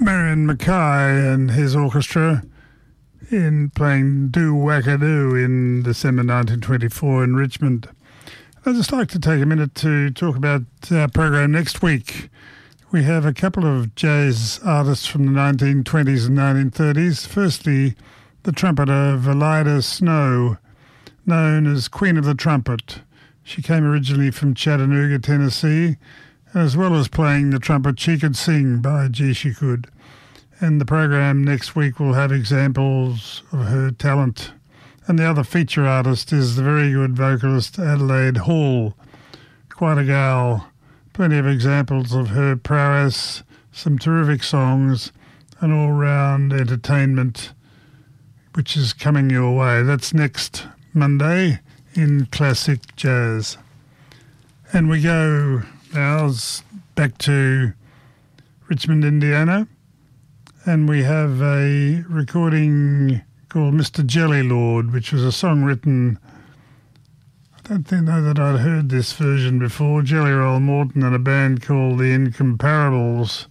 Marion Mackay and his orchestra in playing Do Wackadoo in December 1924 in Richmond. I'd just like to take a minute to talk about our program next week. We have a couple of jazz artists from the 1920s and 1930s. Firstly, the trumpeter Valida Snow, known as Queen of the Trumpet. She came originally from Chattanooga, Tennessee, as well as playing the trumpet She Could Sing by Gee She Could. And the program next week will have examples of her talent. And the other feature artist is the very good vocalist Adelaide Hall. Quite a gal. Plenty of examples of her prowess, some terrific songs, and all-round entertainment, which is coming your way. That's next Monday in Classic Jazz. And we go now back to Richmond, Indiana, and we have a recording called Mr. Jelly Lord, which was a song written, I don't know that I'd heard this version before. Jelly Roll Morton and a band called the Incomparables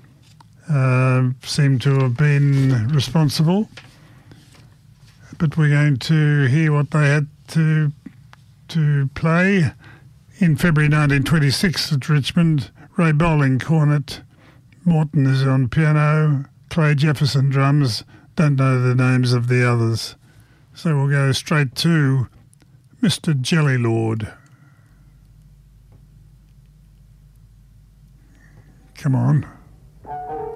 seem to have been responsible. But we're going to hear what they had to play in February 1926 at Richmond. Ray Bowling cornet, Morton is on piano, Clay Jefferson drums. Don't know the names of the others. So we'll go straight to Mr. Jelly Lord. Come on.